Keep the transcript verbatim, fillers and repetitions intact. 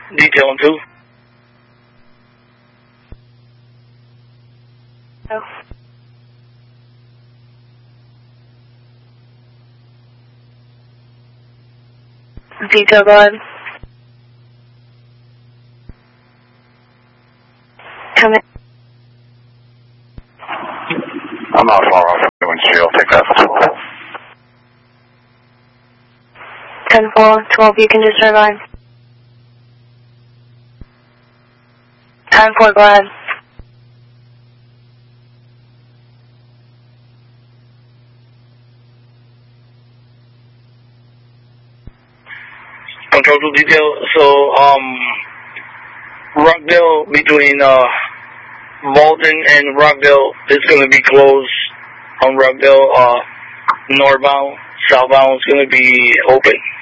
detail on two. Oh. Detail, go ahead. Come in. I'm not far off the windshield. Take that for twelve. ten four, twelve, you can just survive. ten four, go ahead. Control two detail. So, um, Rockdale between uh, Bolton and Rockdale is going to be closed on Rockdale. Uh, northbound, southbound is going to be open.